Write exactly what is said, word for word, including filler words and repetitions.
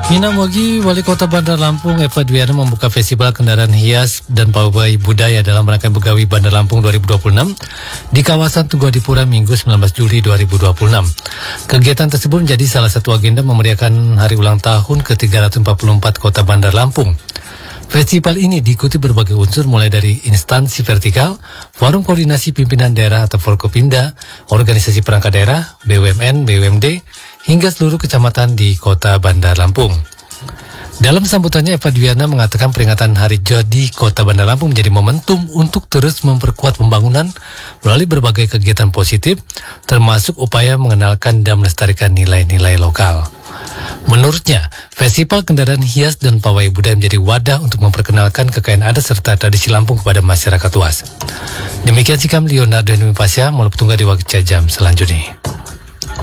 Mina Mogi, Wali Kota Bandar Lampung, Eva Dwiana membuka festival kendaraan hias dan pawai budaya dalam rangka Begawi Bandar Lampung dua ribu dua puluh enam di kawasan Tugu Adipura Minggu sembilan belas Juli dua ribu dua puluh enam. Kegiatan tersebut menjadi salah satu agenda memeriahkan hari ulang tahun ke tiga ratus empat puluh empat Kota Bandar Lampung. Festival ini diikuti berbagai unsur mulai dari instansi vertikal, forum koordinasi pimpinan daerah atau Forkopimda, organisasi perangkat daerah, B U M N, B U M D, hingga seluruh kecamatan di Kota Bandar Lampung. Dalam sambutannya, Eva Dwiana mengatakan peringatan Hari Jadi Kota Bandar Lampung menjadi momentum untuk terus memperkuat pembangunan melalui berbagai kegiatan positif, termasuk upaya mengenalkan dan melestarikan nilai-nilai lokal. Menurutnya, Festival Kendaraan Hias dan Pawai Budaya menjadi wadah untuk memperkenalkan kekayaan adat serta tradisi Lampung kepada masyarakat luas. Demikian sikap Leonardo Dwi Pasya, Mulut Tunggal di Waktu Jam selanjutnya.